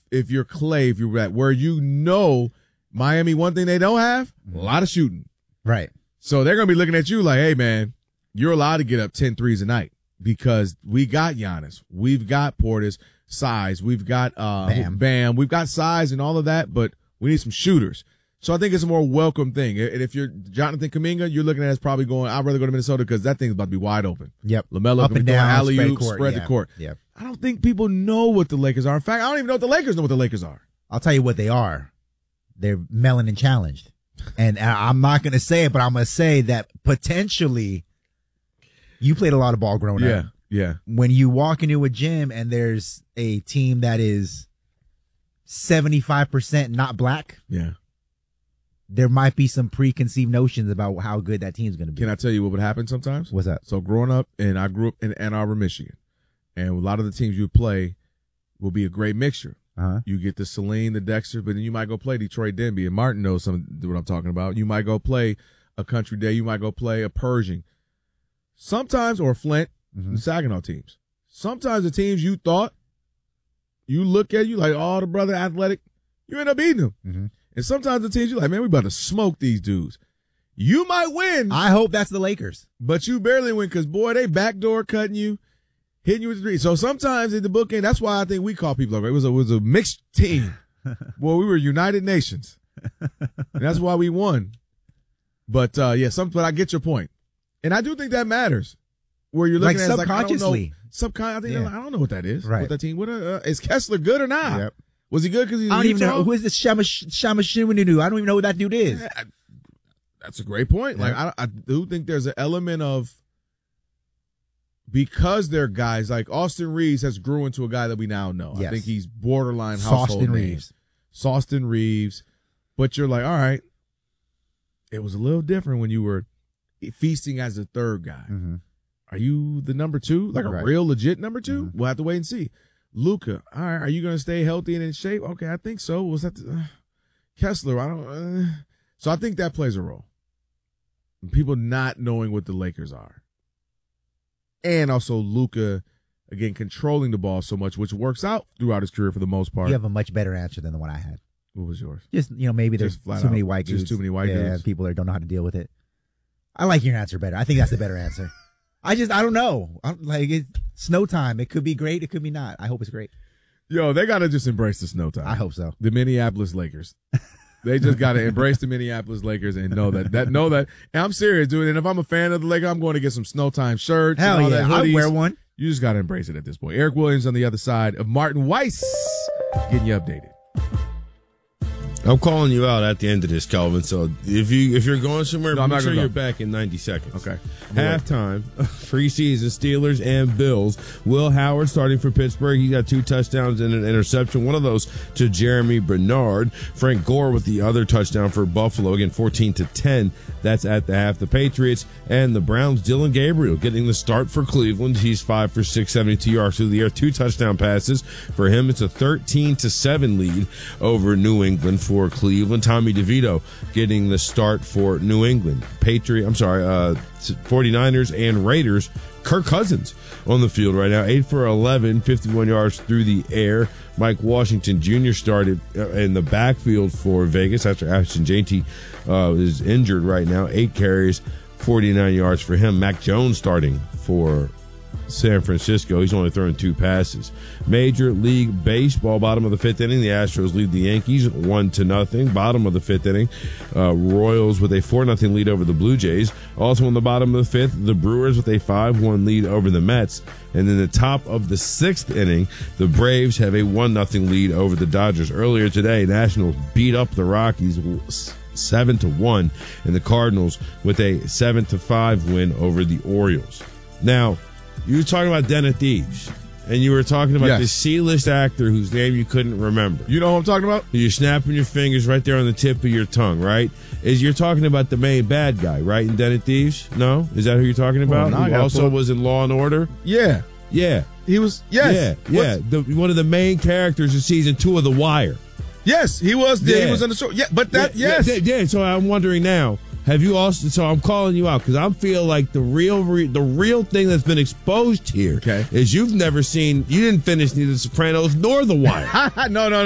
if you're Clay, if you're at where Miami, one thing they don't have, a lot of shooting. Right. So they're going to be looking at you like, hey, man, you're allowed to get up 10 threes a night because we got Giannis. We've got Portis, size. We've got Bam. We've got size and all of that, but we need some shooters. So I think it's a more welcome thing. And if you're Jonathan Kuminga, you're looking at us probably going, I'd rather go to Minnesota because that thing's about to be wide open. Yep. LaMelo Up can and be down, alley-oop, spread the court. Yep. I don't think people know what the Lakers are. In fact, I don't even know if the Lakers know what the Lakers are. I'll tell you what they are. They're melanin challenged. And I'm not going to say it, but I'm going to say that potentially you played a lot of ball growing up. Yeah. When you walk into a gym and there's a team that is 75% not black. Yeah. There might be some preconceived notions about how good that team's going to be. Can I tell you what would happen sometimes? What's that? So growing up, and I grew up in Ann Arbor, Michigan, and a lot of the teams you play will be a great mixture. Uh-huh. You get the Celine, the Dexter, but then you might go play Detroit Denby, and Martin knows what I'm talking about. You might go play a Country Day. You might go play a Pershing. Sometimes, or Flint, the Saginaw teams. Sometimes the teams you thought, you look at you like, oh, the brother athletic, you end up beating them. Mm-hmm. And sometimes the teams you're like, man, we about to smoke these dudes. You might win. I hope that's the Lakers. But you barely win because, boy, they backdoor cutting you, hitting you with the three. So sometimes in the bookend, that's why I think we call people like, it was a mixed team. Well, we were United Nations. And that's why we won. But, but I get your point. And I do think that matters. Where you're looking like at subconsciously. I don't know what that is. Right. What that team, is Kessler good or not? Yep. Was he good because he's I don't even know. Who is this Shamashinunu? I don't even know who that dude is. That's a great point. Yeah. Like, I do think there's an element of, because they're guys like Austin Reeves has grew into a guy that we now know. Yes. I think he's borderline household Austin name. Reeves. Austin Reeves. But you're like, all right, it was a little different when you were feasting as the third guy. Mm-hmm. Are you the number two? Like a real legit number two? Mm-hmm. We'll have to wait and see. Luka, all right, are you going to stay healthy and in shape? Okay, I think so. Was that Kessler? I don't. So I think that plays a role. People not knowing what the Lakers are, and also Luka, again, controlling the ball so much, which works out throughout his career for the most part. You have a much better answer than the one I had. What was yours? Just maybe there's too many white dudes. Just too many white dudes. Yeah, people that don't know how to deal with it. I like your answer better. I think that's the better answer. I don't know. It's snow time. It could be great. It could be not. I hope it's great. Yo, they got to just embrace the snow time. I hope so. The Minneapolis Lakers. They just got to embrace the Minneapolis Lakers and know that. And I'm serious, dude. And if I'm a fan of the Lakers, I'm going to get some snow time shirts. Hell and all yeah. that hoodies. I'd wear one. You just got to embrace it at this point. Eric Williams on the other side of Martin Weiss getting you updated. I'm calling you out at the end of this, Calvin. So if you're going somewhere, make sure you're back in 90 seconds. Okay. Halftime, preseason Steelers and Bills. Will Howard starting for Pittsburgh. He got 2 touchdowns and an interception. One of those to Jeremy Bernard. Frank Gore with the other touchdown for Buffalo. Again, 14-10. That's at the half. The Patriots and the Browns. Dylan Gabriel getting the start for Cleveland. He's 5 for 672 yards through the air. 2 touchdown passes for him. It's a 13-7 lead over New England for Cleveland. Tommy DeVito getting the start for New England. 49ers and Raiders. Kirk Cousins on the field right now. 8 for 11, 51 yards through the air. Mike Washington Jr. started in the backfield for Vegas after Ashton Jeanty is injured right now. 8 carries, 49 yards for him. Mac Jones starting for San Francisco. He's only thrown 2 passes. Major League Baseball, bottom of the 5th inning. The Astros lead the Yankees 1-0. Bottom of the 5th inning. Royals with a 4-0 lead over the Blue Jays. Also in the bottom of the 5th, the Brewers with a 5-1 lead over the Mets. And in the top of the 6th inning, the Braves have a 1-0 lead over the Dodgers. Earlier today, Nationals beat up the Rockies 7-1, and the Cardinals with a 7-5 win over the Orioles. Now, you were talking about Den of Thieves, and you were talking about the C-list actor whose name you couldn't remember. You know what I'm talking about? You're snapping your fingers right there on the tip of your tongue, right? You're talking about the main bad guy, right, in Den of Thieves? No? Is that who you're talking about? Who also was in Law & Order? Yeah. Yeah. He was, yes. Yeah. One of the main characters in season 2 of The Wire. Yes, he was. He was on the show. Yeah, but yes. So I'm wondering now, have you also? So I'm calling you out because I feel like the real thing that's been exposed here is you didn't finish neither The Sopranos nor The Wire. No.